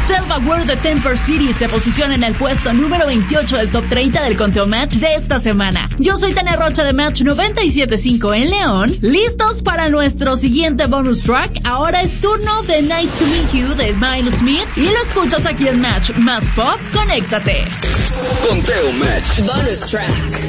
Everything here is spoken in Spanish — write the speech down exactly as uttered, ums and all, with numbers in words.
Selva World de Temper City se posiciona en el puesto número veintiocho del top treinta del conteo Match de esta semana. Yo soy Tania Rocha de Match noventa y siete punto cinco en León. ¿Listos para nuestro siguiente bonus track? Ahora es turno de Nice to Meet You de Miles Smith y lo escuchas aquí en Match Más Pop. Conéctate. Conteo Match. Bonus track.